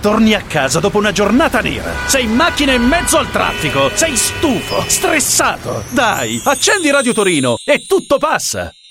torni a casa dopo una giornata nera, sei in macchina in mezzo al traffico, sei stufo, stressato. Dai, accendi Radio Torino e tutto passa.